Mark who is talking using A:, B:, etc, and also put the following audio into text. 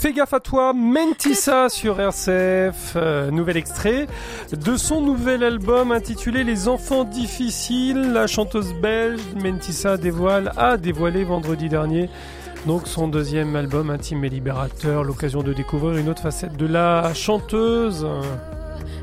A: Fais gaffe à toi, Mentissa sur RCF, nouvel extrait de son nouvel album intitulé Les Enfants Difficiles. La chanteuse belge Mentissa a dévoilé vendredi dernier donc son deuxième album intime et libérateur, l'occasion de découvrir une autre facette de la chanteuse.